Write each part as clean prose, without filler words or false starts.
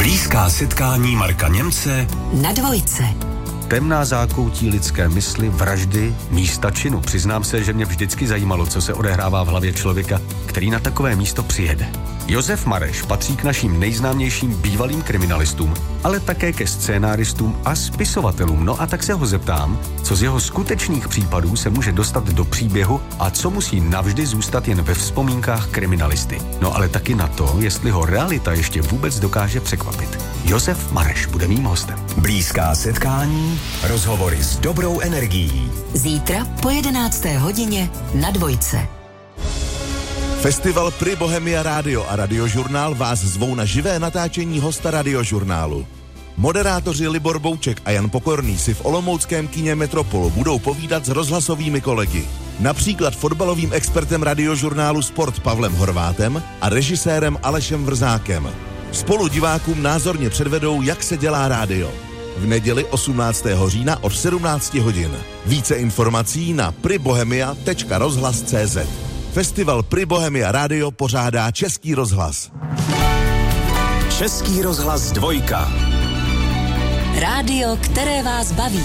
Blízká setkání Marka Němce na Dvojce. Temná zákoutí lidské mysli, vraždy, místa činu. Přiznám se, že mě vždycky zajímalo, co se odehrává v hlavě člověka, který na takové místo přijede. Josef Mareš patří k našim nejznámějším bývalým kriminalistům, ale také ke scénáristům a spisovatelům. No a tak se ho zeptám, co z jeho skutečných případů se může dostat do příběhu a co musí navždy zůstat jen ve vzpomínkách kriminalisty. No ale taky na to, jestli ho realita ještě vůbec dokáže překvapit. Josef Mareš bude mým hostem. Blízká setkání, rozhovory s dobrou energií. Zítra po 11. hodině na Dvojce. Festival Pri Bohemia Rádio a Radiožurnál vás zvou na živé natáčení hosta Radiožurnálu. Moderátoři Libor Bouček a Jan Pokorný si v olomouckém kině Metropolu budou povídat s rozhlasovými kolegy. Například fotbalovým expertem Radiožurnálu Sport Pavlem Horvátem a režisérem Alešem Vrzákem. Spolu divákům názorně předvedou, jak se dělá rádio. V neděli 18. října od 17 hodin. Více informací na pribohemia.rozhlas.cz. Festival Pri Bohemia Rádio pořádá Český rozhlas. Český rozhlas Dvojka. Rádio, které vás baví.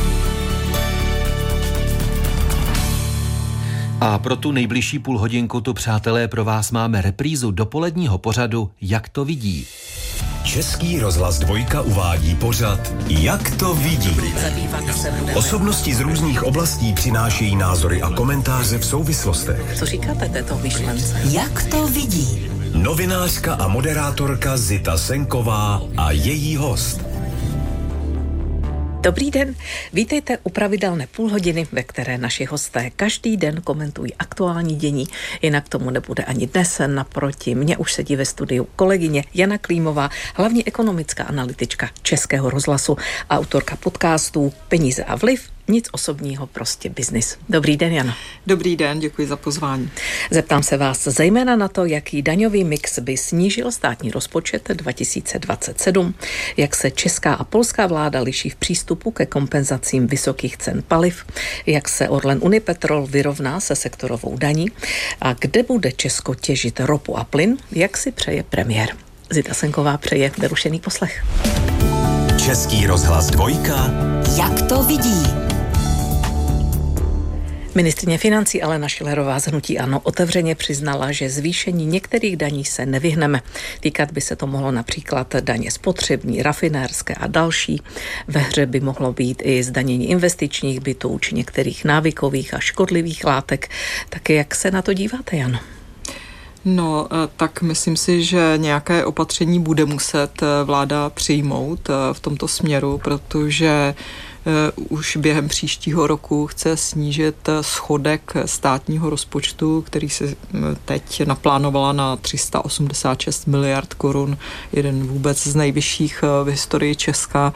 A pro tu nejbližší půlhodinku tu, přátelé, pro vás máme reprízu dopoledního pořadu Jak to vidí. Český rozhlas Dvojka uvádí pořad Jak to vidí. Osobnosti z různých oblastí přinášejí názory a komentáře v souvislostech. Co říkáte této myšlence? Jak to vidí? Novinářka a moderátorka Zita Senková a její host. Dobrý den, vítejte u pravidelné půlhodiny, ve které naši hosté každý den komentují aktuální dění. Jinak tomu nebude ani dnes. Naproti mně už sedí ve studiu kolegyně Jana Klímová, hlavní ekonomická analytička Českého rozhlasu, autorka podcastů Peníze a vliv, nic osobního, prostě biznis. Dobrý den, Jano. Dobrý den, děkuji za pozvání. Zeptám se vás zejména na to, jaký daňový mix by snížil státní rozpočet 2027, jak se česká a polská vláda liší v přístupu ke kompenzacím vysokých cen paliv, jak se Orlen Unipetrol vyrovná se sektorovou daní a kde bude Česko těžit ropu a plyn, jak si přeje premiér. Zita Senková přeje nerušený poslech. Český rozhlas Dvojka. Jak to vidí? Ministryně financí Alena Schillerová z hnutí ANO otevřeně přiznala, že zvýšení některých daní se nevyhneme. Týkat by se to mohlo například daně spotřební, rafinérské a další. Ve hře by mohlo být i zdanění investičních bytů či některých návykových a škodlivých látek. Tak jak se na to díváte, Jano? No, tak myslím si, že nějaké opatření bude muset vláda přijmout v tomto směru, protože už během příštího roku chce snížit schodek státního rozpočtu, který se teď naplánovala na 386 miliard korun, jeden vůbec z nejvyšších v historii Česka,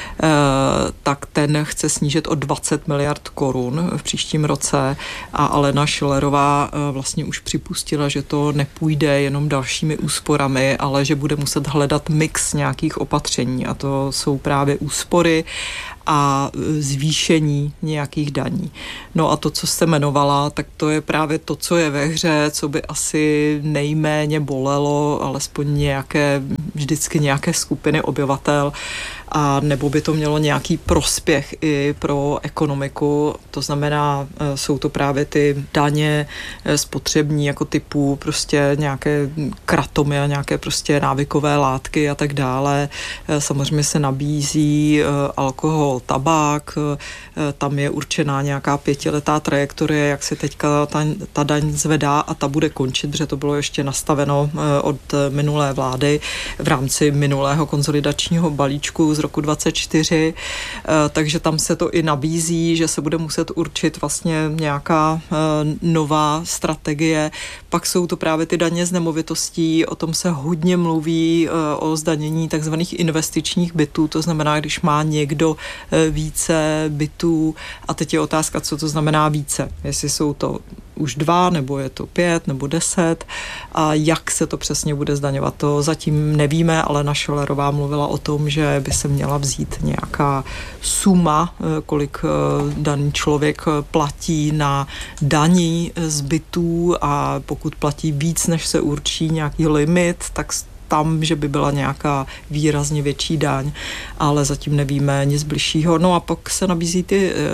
tak ten chce snížit o 20 miliard korun v příštím roce a Alena Schillerová vlastně už připustila, že to nepůjde jenom dalšími úsporami, ale že bude muset hledat mix nějakých opatření a to jsou právě úspory a zvýšení nějakých daní. No a to, co jste jmenovala, tak to je právě to, co je ve hře, co by asi nejméně bolelo, alespoň vždycky nějaké skupiny obyvatel, a nebo by to mělo nějaký prospěch i pro ekonomiku. To znamená, jsou to právě ty daně spotřební jako typu prostě nějaké kratomy a nějaké prostě návykové látky a tak dále. Samozřejmě se nabízí alkohol, tabák, tam je určená nějaká 5letá trajektorie, jak se teďka ta daň zvedá a ta bude končit, protože to bylo ještě nastaveno od minulé vlády v rámci minulého konsolidačního balíčku z roku 2024, takže tam se to i nabízí, že se bude muset určit vlastně nějaká nová strategie. Pak jsou to právě ty daně z nemovitostí, o tom se hodně mluví, o zdanění takzvaných investičních bytů, to znamená, když má někdo více bytů a teď je otázka, co to znamená více, jestli jsou to už 2, nebo je to 5, nebo 10 a jak se to přesně bude zdaňovat. To zatím nevíme, ale Alena Schillerová mluvila o tom, že by se měla vzít nějaká suma, kolik daný člověk platí na daní z bytů a pokud platí víc, než se určí nějaký limit, tak tam, že by byla nějaká výrazně větší daň, ale zatím nevíme nic bližšího. No a pak se nabízí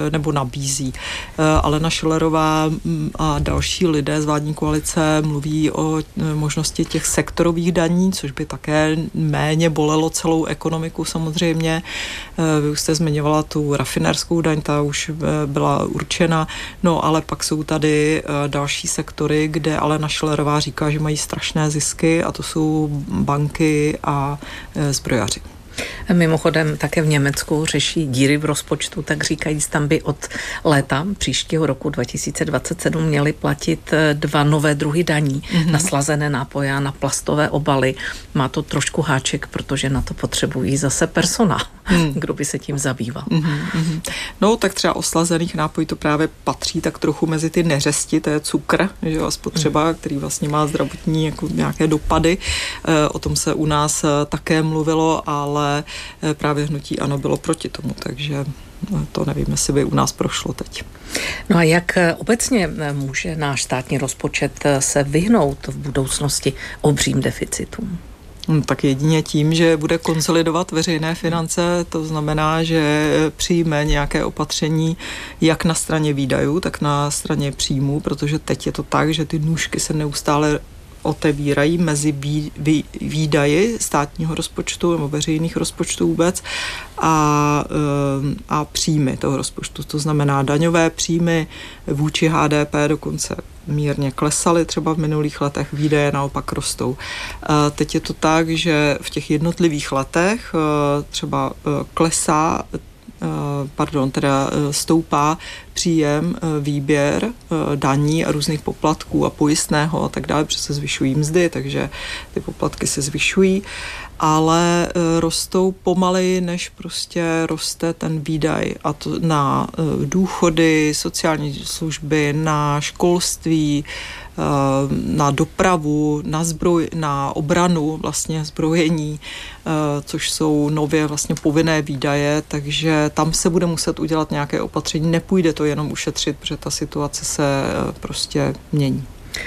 Alena Schillerová a další lidé z vládní koalice mluví o možnosti těch sektorových daní, což by také méně bolelo celou ekonomiku samozřejmě. Vy už jste zmiňovala tu rafinérskou daň, ta už byla určena, no ale pak jsou tady další sektory, kde Alena Schillerová říká, že mají strašné zisky a to jsou banky a zbrojaři. Mimochodem také v Německu řeší díry v rozpočtu, tak říkajíc, tam by od léta příštího roku 2027 měly platit 2 nové druhy daní na slazené nápoje a na plastové obaly. Má to trošku háček, protože na to potřebují zase personál. Kdo by se tím zabýval? No tak třeba o slazených nápojů to právě patří tak trochu mezi ty neřesti, to je cukr, že a spotřeba, který vlastně má zdravotní jako nějaké dopady. O tom se u nás také mluvilo, ale právě hnutí ANO bylo proti tomu, takže to nevím, jestli by u nás prošlo teď. No a jak obecně může náš státní rozpočet se vyhnout v budoucnosti obřím deficitům? Tak jedině tím, že bude konsolidovat veřejné finance, to znamená, že přijme nějaké opatření jak na straně výdajů, tak na straně příjmů, protože teď je to tak, že ty nůžky se neustále otevírají mezi výdaji státního rozpočtu nebo veřejných rozpočtů vůbec a příjmy toho rozpočtu. To znamená daňové příjmy vůči HDP dokonce mírně klesaly třeba v minulých letech, výdaje naopak rostou. Teď je to tak, že v těch jednotlivých letech třeba stoupá příjem, výběr daní a různých poplatků a pojistného a tak dále, protože se zvyšují mzdy, takže ty poplatky se zvyšují, ale rostou pomaleji, než prostě roste ten výdaj, a to na důchody, sociální služby, na školství, na dopravu, na obranu, vlastně zbrojení, což jsou nově vlastně povinné výdaje, takže tam se bude muset udělat nějaké opatření. Nepůjde to jenom ušetřit, protože ta situace se prostě mění.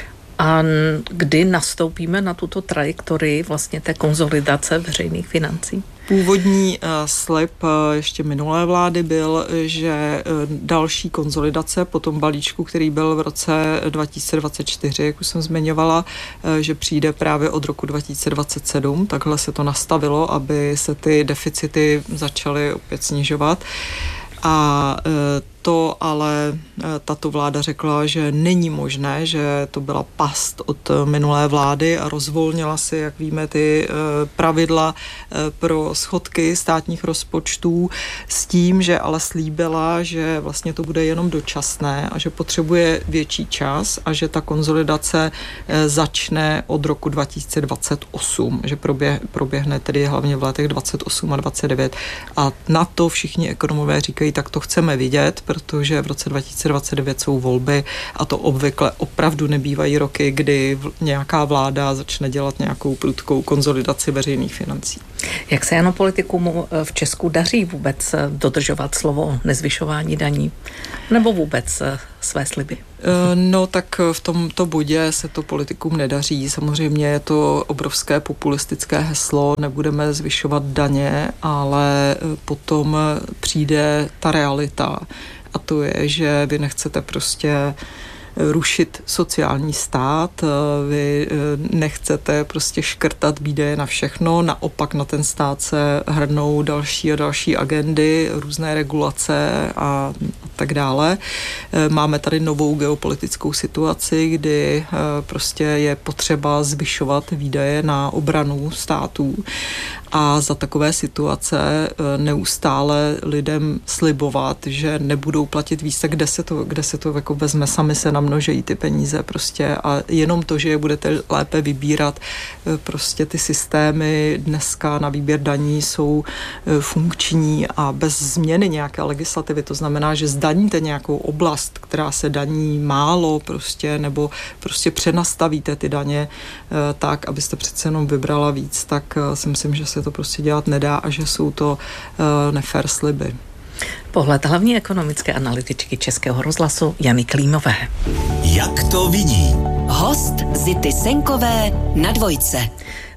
A kdy nastoupíme na tuto trajektorii vlastně té konsolidace veřejných financí? Původní slib ještě minulé vlády byl, že další konsolidace po tom balíčku, který byl v roce 2024, jak už jsem zmiňovala, že přijde právě od roku 2027. Takhle se to nastavilo, aby se ty deficity začaly opět snižovat. A to ale tato vláda řekla, že není možné, že to byla past od minulé vlády a rozvolnila si, jak víme, ty pravidla pro schodky státních rozpočtů s tím, že ale slíbila, že vlastně to bude jenom dočasné a že potřebuje větší čas a že ta konsolidace začne od roku 2028, že proběhne tedy hlavně v letech 28 a 29. A na to všichni ekonomové říkají, tak to chceme vidět, protože v roce 2029 jsou volby a to obvykle opravdu nebývají roky, kdy nějaká vláda začne dělat nějakou prudkou konsolidaci veřejných financí. Jak se jenom politikům v Česku daří vůbec dodržovat slovo o nezvyšování daní? Nebo vůbec své sliby? No tak v tomto bodě se to politikům nedaří. Samozřejmě je to obrovské populistické heslo, nebudeme zvyšovat daně, ale potom přijde ta realita. A to je, že vy nechcete prostě rušit sociální stát, vy nechcete prostě škrtat výdaje na všechno, naopak na ten stát se hrnou další a další agendy, různé regulace a tak dále. Máme tady novou geopolitickou situaci, kdy prostě je potřeba zvyšovat výdaje na obranu států a za takové situace neustále lidem slibovat, že nebudou platit více, kde se to jako vezme, sami se namnožejí ty peníze prostě a jenom to, že je budete lépe vybírat, prostě ty systémy dneska na výběr daní jsou funkční a bez změny nějaké legislativy, to znamená, že zdaníte nějakou oblast, která se daní málo prostě, nebo prostě přenastavíte ty daně tak, abyste přece jenom vybrala víc, tak si myslím, že se to prostě dělat nedá a že jsou to nefér sliby. Pohled hlavní ekonomické analytičky Českého rozhlasu Jany Klímové. Jak to vidí? Host Zity Senkové na Dvojce.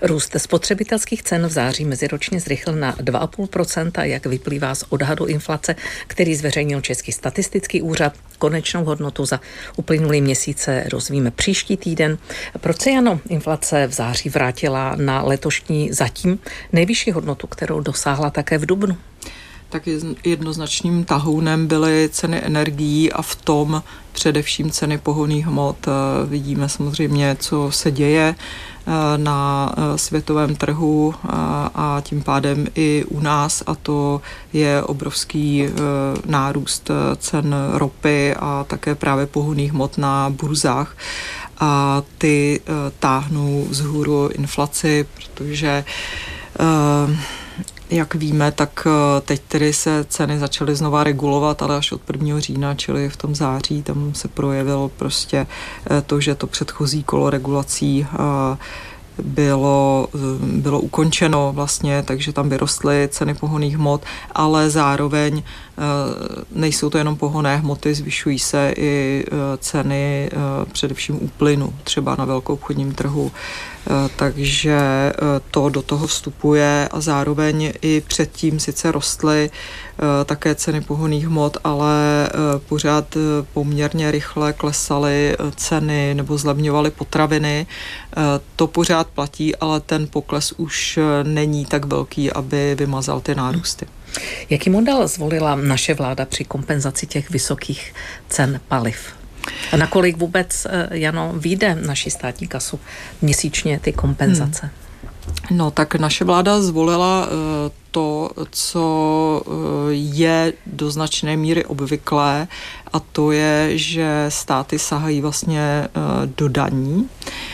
Růst spotřebitelských cen v září meziročně zrychlil na 2,5%, jak vyplývá z odhadu inflace, který zveřejnil Český statistický úřad. Konečnou hodnotu za uplynulý měsíce rozvíme příští týden. Proč se, Jano, inflace v září vrátila na letošní zatím nejvyšší hodnotu, kterou dosáhla také v dubnu? Tak jednoznačným tahounem byly ceny energií a v tom především ceny pohonných hmot. Vidíme samozřejmě, co se děje na světovém trhu a tím pádem i u nás, a to je obrovský nárůst cen ropy a také právě pohonných hmot na burzách. A ty táhnou vzhůru inflaci, protože jak víme, tak teď tedy se ceny začaly znova regulovat, ale až od 1. října, čili v tom září, tam se projevilo prostě to, že to předchozí kolo regulací bylo ukončeno vlastně, takže tam vyrostly ceny pohonných hmot, ale zároveň nejsou to jenom pohonné hmoty, zvyšují se i ceny především u plynu, třeba na velkoobchodním trhu, takže to do toho vstupuje a zároveň i předtím sice rostly také ceny pohonných hmot, ale pořád poměrně rychle klesaly ceny nebo zlevňovaly potraviny. To pořád platí, ale ten pokles už není tak velký, aby vymazal ty nárůsty. Jaký model zvolila naše vláda při kompenzaci těch vysokých cen paliv? A nakolik vůbec, Jano, vyjde naší státní kasu měsíčně ty kompenzace? No tak naše vláda zvolila to, co je do značné míry obvyklé, a to je, že státy sahají vlastně do daní,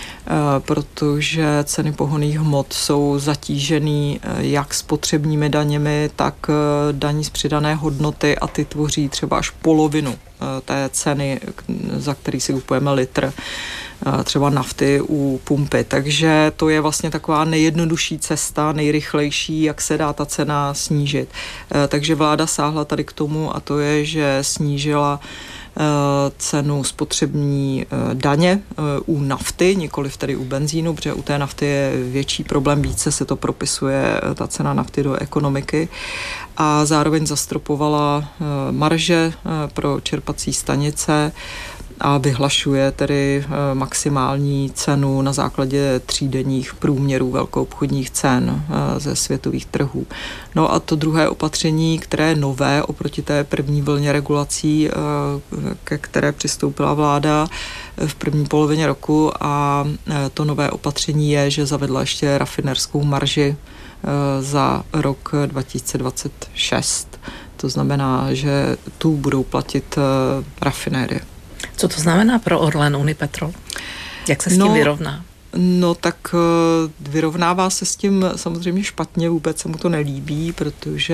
protože ceny pohonných hmot jsou zatížený jak spotřebními daněmi, tak daní z přidané hodnoty a ty tvoří třeba až polovinu té ceny, za který si kupujeme litr třeba nafty u pumpy. Takže to je vlastně taková nejjednodušší cesta, nejrychlejší, jak se dá ta cena snížit. Takže vláda sáhla tady k tomu, a to je, že snížila cenu spotřební daně u nafty, nikoliv tedy u benzínu, protože u té nafty je větší problém, více se to propisuje, ta cena nafty do ekonomiky, a zároveň zastropovala marže pro čerpací stanice a vyhlašuje tedy maximální cenu na základě třídenních průměrů velkoobchodních cen ze světových trhů. No a to druhé opatření, které je nové oproti té první vlně regulací, ke které přistoupila vláda v první polovině roku, a to nové opatření je, že zavedla ještě rafinérskou marži za rok 2026. To znamená, že tu budou platit rafinérie. Co to znamená pro Orlen Unipetrol? Jak se s tím vyrovná? No tak vyrovnává se s tím samozřejmě špatně, vůbec se mu to nelíbí, protože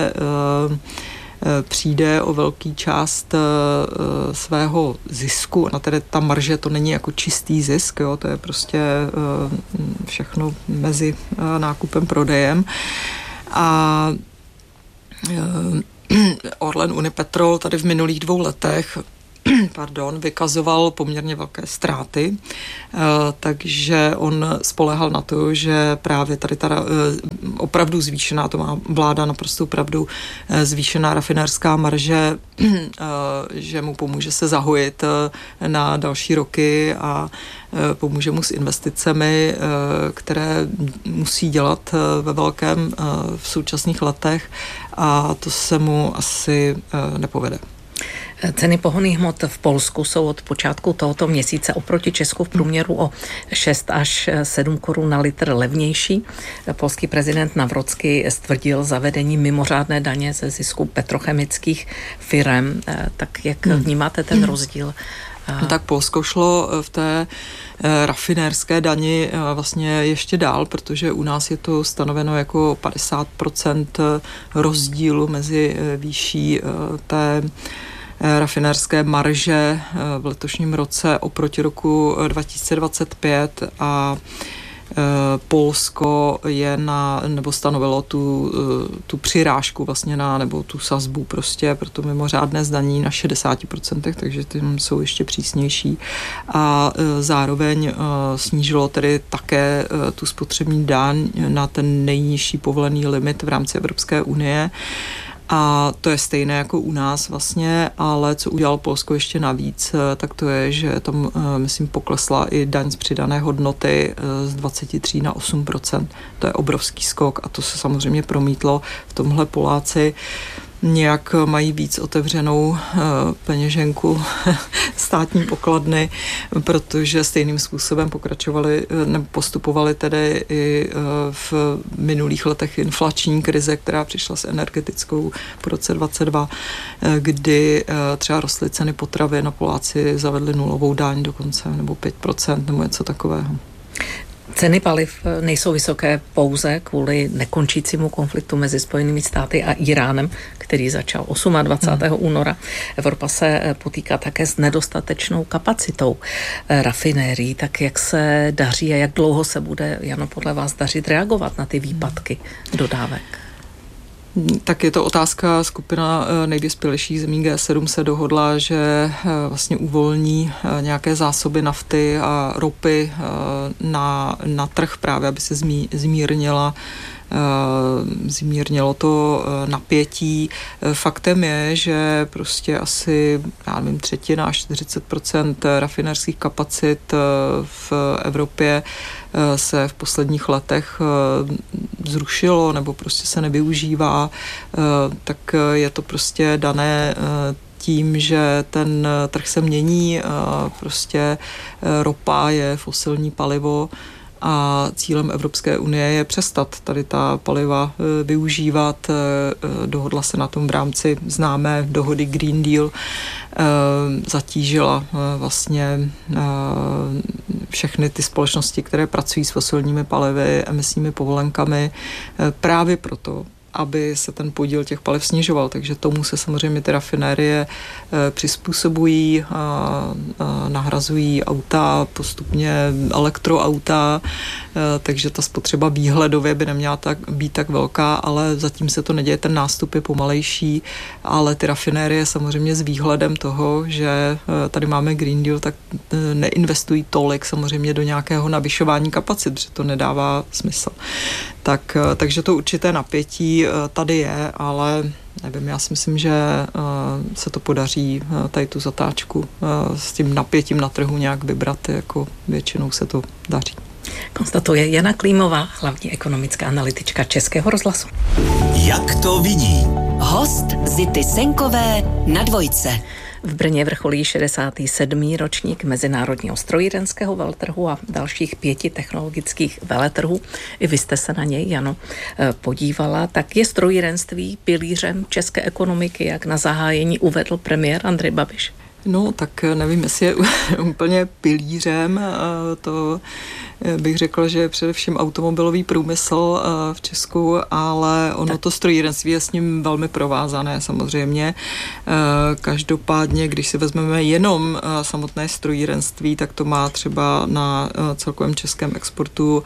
přijde o velký část svého zisku. Na tedy ta marže to není jako čistý zisk, jo, to je prostě všechno mezi nákupem, prodejem. A Orlen Unipetrol tady v minulých 2 letech vykazoval poměrně velké ztráty, takže on spoléhal na to, že právě tady ta opravdu zvýšená, to má vláda naprosto pravdu, zvýšená rafinérská marže, že mu pomůže se zahojit na další roky a pomůže mu s investicemi, které musí dělat ve velkém v současných letech, a to se mu asi nepovede. Ceny pohonných hmot v Polsku jsou od počátku tohoto měsíce oproti Česku v průměru o 6 až 7 korun na litr levnější. Polský prezident Nawrocki stvrdil zavedení mimořádné daně ze zisku petrochemických firem. Tak jak vnímáte ten rozdíl? No tak Polsko šlo v té rafinérské dani vlastně ještě dál, protože u nás je to stanoveno jako 50% rozdílu mezi výší té rafinérské marže v letošním roce oproti roku 2025, a Polsko je nebo stanovilo tu přirážku vlastně nebo tu sazbu prostě pro to mimořádné zdanění na 60%, takže ty jsou ještě přísnější. A zároveň snížilo tedy také tu spotřební daň na ten nejnižší povolený limit v rámci Evropské unie. A to je stejné jako u nás vlastně, ale co udělal Polsko ještě navíc, tak to je, že tam, myslím, poklesla i daň z přidané hodnoty z 23 na 8%. To je obrovský skok a to se samozřejmě promítlo. V tomhle Poláci nějak mají víc otevřenou peněženku státní pokladny, protože stejným způsobem postupovali tedy i v minulých letech inflační krize, která přišla s energetickou po roce 2022, kdy třeba rostly ceny potravin a Poláci zavedli nulovou daň dokonce, nebo 5%, nebo něco takového. Ceny paliv nejsou vysoké pouze kvůli nekončícímu konfliktu mezi Spojenými státy a Iránem, který začal 28. února. Evropa se potýká také s nedostatečnou kapacitou rafinérií. Tak jak se daří a jak dlouho se bude, Jano, podle vás dařit reagovat na ty výpadky dodávek? Tak je to otázka. Skupina nejvyspělejších zemí G7 se dohodla, že vlastně uvolní nějaké zásoby nafty a ropy na trh právě, aby se zmírnilo to napětí. Faktem je, že prostě asi, já nevím, 1/3 až 40% rafinerských kapacit v Evropě se v posledních letech zrušilo nebo prostě se nevyužívá, tak je to prostě dané tím, že ten trh se mění, prostě ropa je fosilní palivo a cílem Evropské unie je přestat tady ta paliva využívat. Dohodla se na tom v rámci známé dohody Green Deal, zatížila vlastně všechny ty společnosti, které pracují s fosilními palivy, emisními povolenkami, právě proto, aby se ten podíl těch paliv snižoval. Takže tomu se samozřejmě ty rafinérie přizpůsobují, nahrazují auta, postupně elektroauta, takže ta spotřeba výhledově by neměla být tak velká, ale zatím se to neděje, ten nástup je pomalejší, ale ty rafinérie samozřejmě s výhledem toho, že tady máme Green Deal, tak neinvestují tolik samozřejmě do nějakého navyšování kapacit, že to nedává smysl. Takže to určité napětí tady je, ale nevím, já si myslím, že se to podaří tady tu zatáčku s tím napětím na trhu nějak vybrat, jako většinou se to daří. Konstatuje Jana Klímová, hlavní ekonomická analytička Českého rozhlasu. Jak to vidí? Host Zity Senkové na Dvojce. V Brně vrcholí 67. ročník Mezinárodního strojírenského veletrhu a dalších 5 technologických veletrhů. I vy jste se na něj, Jano, podívala. Tak je strojírenství pilířem české ekonomiky, jak na zahájení uvedl premiér Andrej Babiš? No, tak nevím, jestli je úplně pilířem, to bych řekla, že je především automobilový průmysl v Česku, ale ono to strojírenství je s ním velmi provázané samozřejmě. Každopádně, když si vezmeme jenom samotné strojírenství, tak to má třeba na celkovém českém exportu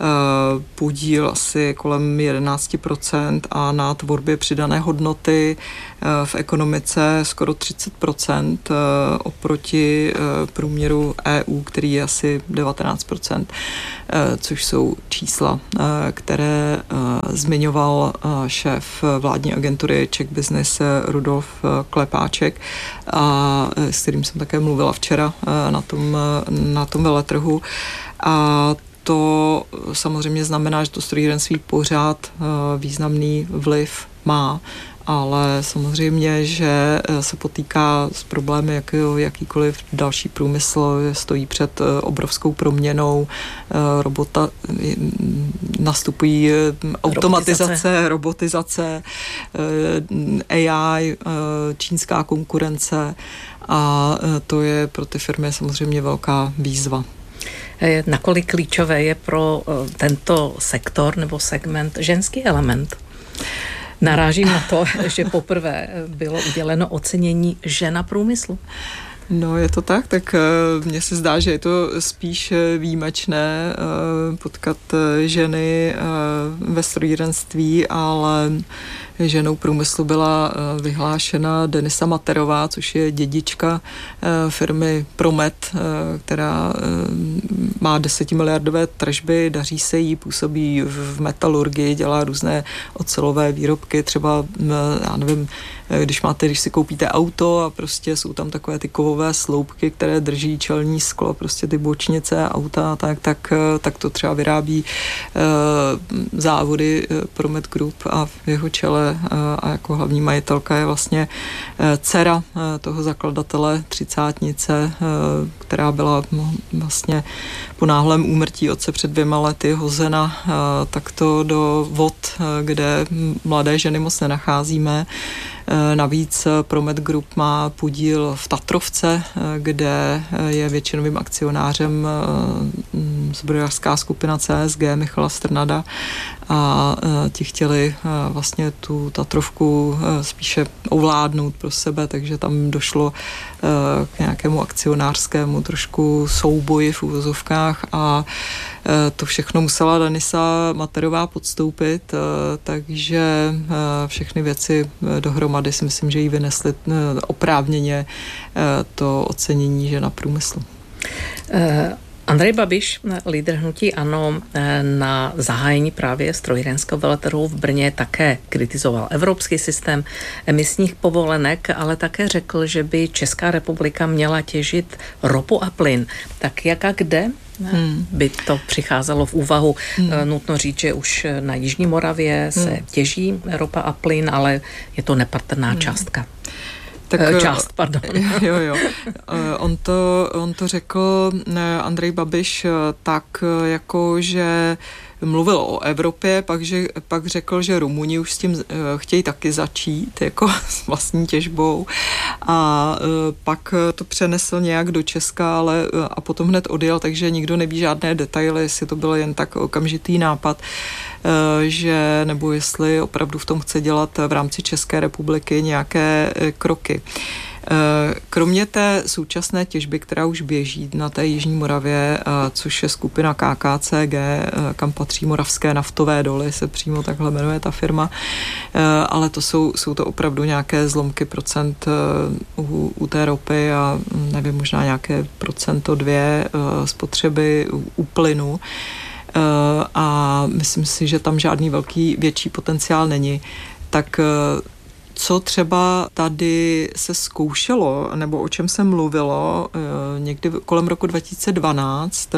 podíl asi kolem 11% a na tvorbě přidané hodnoty v ekonomice skoro 30% oproti průměru EU, který je asi 19%, což jsou čísla, které zmiňoval šéf vládní agentury Czech Business Rudolf Klepáček, a s kterým jsem také mluvila včera na tom veletrhu. A to samozřejmě znamená, že to strojírenství pořád významný vliv má, ale samozřejmě, že se potýká s problémy, jakýkoliv další průmysl stojí před obrovskou proměnou, nastupují automatizace, robotizace, AI, čínská konkurence, a to je pro ty firmy samozřejmě velká výzva. Nakolik klíčové je pro tento sektor nebo segment ženský element? Narážím na to, že poprvé bylo uděleno ocenění žena průmyslu. No, je to tak mně se zdá, že je to spíš výjimečné potkat ženy ve strojírenství, ale ženou průmyslu byla vyhlášena Denisa Materová, což je dědička firmy Promet, která má 10miliardové tržby, daří se jí, působí v metalurgii, dělá různé ocelové výrobky, třeba, já nevím, když si koupíte auto a prostě jsou tam takové ty kovové sloupky, které drží čelní sklo, prostě ty bočnice auta, tak to třeba vyrábí závody Promet Group a v jeho čele a jako hlavní majitelka je vlastně dcera toho zakladatele, třicátnice, která byla vlastně po náhlém úmrtí otce před 2 lety hozena takto do vod, kde mladé ženy moc nenacházíme. Navíc Promet Group má podíl v Tatrovce, kde je většinovým akcionářem zbrojařská skupina CSG Michala Strnada a ti chtěli vlastně tu Tatrovku spíše ovládnout pro sebe, takže tam došlo k nějakému akcionářskému trošku souboji v uvozovkách a to všechno musela Denisa Materová podstoupit, takže všechny věci dohromady si myslím, že jí vynesly oprávněně to ocenění žena průmyslu. Andrej Babiš, lídr hnutí ANO, na zahájení právě strojírenského veletrhu v Brně také kritizoval evropský systém emisních povolenek, ale také řekl, že by Česká republika měla těžit ropu a plyn. Tak jak a kde by to přicházelo v úvahu? Nutno říct, že už na Jižní Moravě se těží ropa a plyn, ale je to nepatrná částka. Pardon. Jo. On to řekl Andrej Babiš tak, jako že mluvil o Evropě, pak řekl, že Rumuni už s tím chtějí taky začít, jako s vlastní těžbou a pak to přenesl nějak do Česka, a potom hned odjel, takže nikdo neví žádné detaily, jestli to byl jen tak okamžitý nápad, nebo jestli opravdu v tom chce dělat v rámci České republiky nějaké kroky. Kromě té současné těžby, která už běží na té Jižní Moravě, což je skupina KKCG, kam patří Moravské naftové doly, se přímo takhle jmenuje ta firma, ale to jsou to opravdu nějaké zlomky procent u té ropy a nevím, možná nějaké 1-2% spotřeby u plynu. A myslím si, že tam žádný větší potenciál není. Tak co třeba tady se zkoušelo, nebo o čem se mluvilo, někdy kolem roku 2012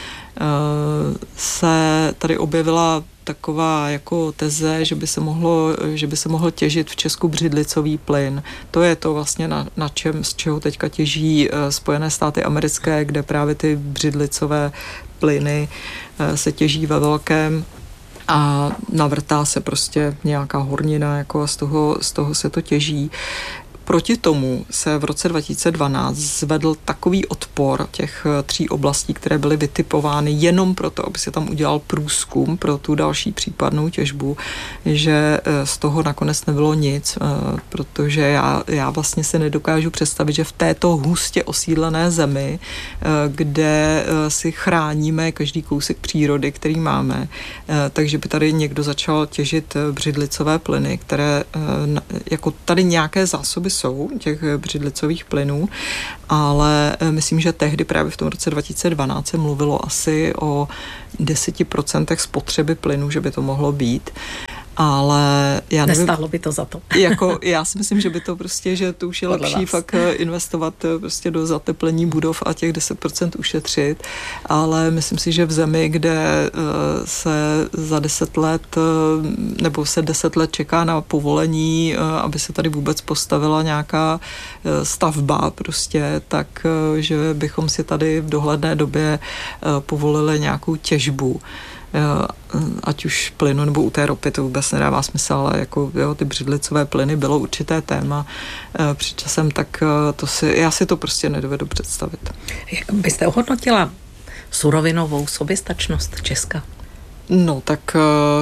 se tady objevila taková jako teze, že by se mohl těžit v Česku břidlicový plyn. To je to vlastně z čeho teďka těží Spojené státy americké, kde právě ty břidlicové plyny se těží ve velkém a navrtá se prostě nějaká hornina, jako a z toho se to těží. Proti tomu se v roce 2012 zvedl takový odpor těch 3 oblastí, které byly vytipovány jenom proto, aby se tam udělal průzkum pro tu další případnou těžbu, že z toho nakonec nebylo nic, protože já vlastně si nedokážu představit, že v této hustě osídlené zemi, kde si chráníme každý kousek přírody, který máme, takže by tady někdo začal těžit břidlicové plyny, které jako tady nějaké zásoby jsou těch břidlicových plynů, ale myslím, že tehdy právě v tom roce 2012 se mluvilo asi o 10% spotřeby plynu, že by to mohlo být. Ale já nevím, nestálo by to za to. Já si myslím, že by to prostě, že to už je lepší fakt investovat prostě do zateplení budov a těch 10% ušetřit, ale myslím si, že v zemi, kde se za 10 let nebo se 10 let čeká na povolení, aby se tady vůbec postavila nějaká stavba prostě, tak že bychom si tady v dohledné době povolili nějakou těžbu, ať už plynu nebo u té ropy, to vůbec nedává smysl, ale jako ty břidlicové plyny bylo určité téma před časem, tak já si to prostě nedovedu představit. Jak byste ohodnotila surovinovou soběstačnost Česka? No, tak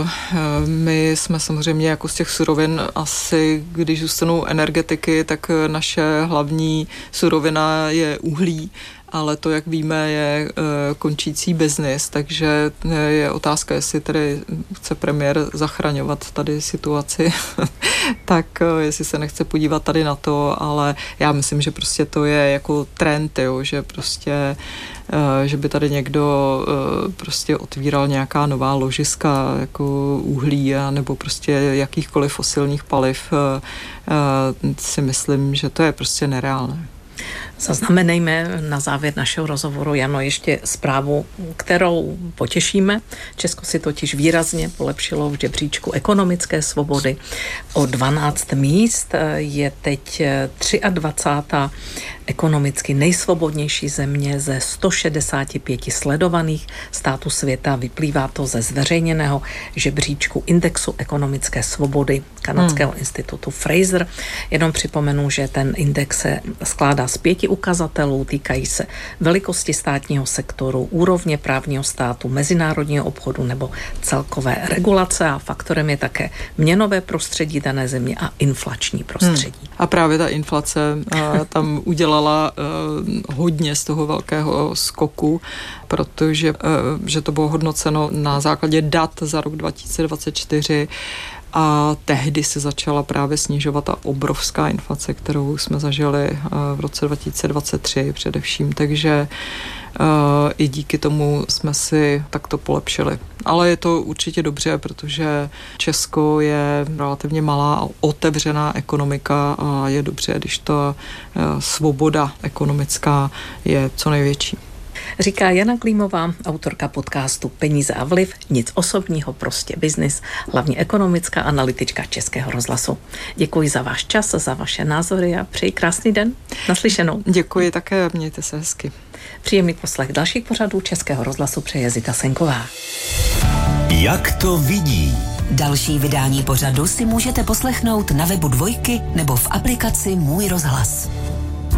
my jsme samozřejmě jako z těch surovin asi, když zůstanou energetiky, tak naše hlavní surovina je uhlí, ale to, jak víme, je končící biznis, takže je otázka, jestli tedy chce premiér zachraňovat tady situaci, tak jestli se nechce podívat tady na to, ale já myslím, že prostě to je jako trend, jo, že prostě že by tady někdo prostě otvíral nějaká nová ložiska jako uhlí a nebo prostě jakýchkoliv fosilních paliv, si myslím, že to je prostě nereálné. Zaznamenejme na závěr našeho rozhovoru, Jano, ještě zprávu, kterou potěšíme. Česko si totiž výrazně polepšilo v žebříčku ekonomické svobody. O 12 míst je teď 23. ekonomicky nejsvobodnější země ze 165 sledovaných států světa. Vyplývá to ze zveřejněného žebříčku indexu ekonomické svobody kanadského institutu Fraser. Jenom připomenu, že ten index se skládá z 5 ukazatelů, týkají se velikosti státního sektoru, úrovně právního státu, mezinárodního obchodu nebo celkové regulace a faktorem je také měnové prostředí dané země a inflační prostředí. A právě ta inflace tam udělala hodně z toho velkého skoku, protože že to bylo hodnoceno na základě dat za rok 2024 a tehdy se začala právě snižovat ta obrovská inflace, kterou jsme zažili v roce 2023 především, takže i díky tomu jsme si takto polepšili. Ale je to určitě dobře, protože Česko je relativně malá a otevřená ekonomika a je dobře, když ta svoboda ekonomická je co největší. Říká Jana Klímová, autorka podcastu Peníze a vliv, nic osobního, prostě biznis, hlavně ekonomická analytička Českého rozhlasu. Děkuji za váš čas, za vaše názory a přeji krásný den. Naslyšenou. Děkuji také, mějte se hezky. Příjemný poslech dalších pořadů Českého rozhlasu přeje Zita Senková. Jak to vidí? Další vydání pořadu si můžete poslechnout na webu Dvojky nebo v aplikaci Můj rozhlas.